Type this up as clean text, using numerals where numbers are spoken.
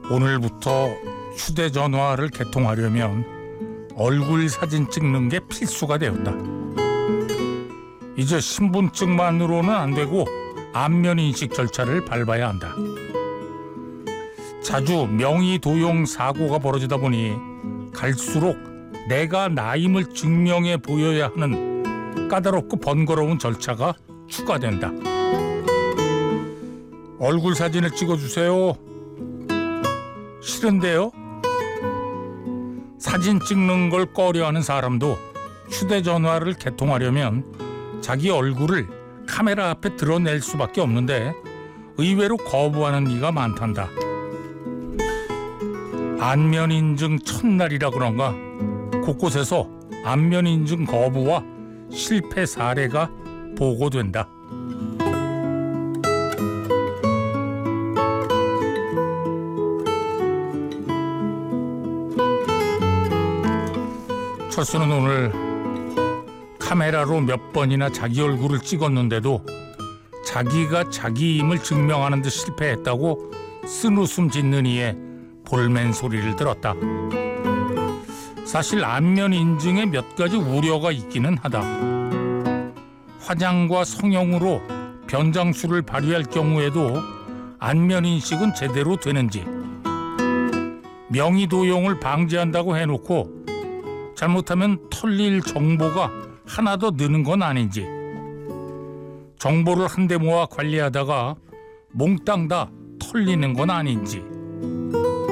오늘부터 휴대전화를 개통하려면 얼굴 사진 찍는 게 필수가 되었다. 이제 신분증만으로는 안 되고 안면인식 절차를 밟아야 한다. 자주 명의 도용 사고가 벌어지다 보니 갈수록 내가 나임을 증명해 보여야 하는 까다롭고 번거로운 절차가 추가된다. 얼굴 사진을 찍어주세요. 싫은데요? 사진 찍는 걸 꺼려하는 사람도 휴대전화를 개통하려면 자기 얼굴을 카메라 앞에 드러낼 수밖에 없는데 의외로 거부하는 이가 많단다. 안면인증 첫날이라 그런가 곳곳에서 안면인증 거부와 실패 사례가 보고된다. 철수는 오늘 카메라로 몇 번이나 자기 얼굴을 찍었는데도 자기가 자기임을 증명하는 데 실패했다고 쓴웃음 짓는 이의 볼멘 소리를 들었다. 사실 안면 인증에 몇 가지 우려가 있기는 하다. 화장과 성형으로 변장수를 발휘할 경우에도 안면 인식은 제대로 되는지, 명의 도용을 방지한다고 해놓고 잘못하면 털릴 정보가 하나 더 느는 건 아닌지, 정보를 한데 모아 관리하다가 몽땅 다 털리는 건 아닌지,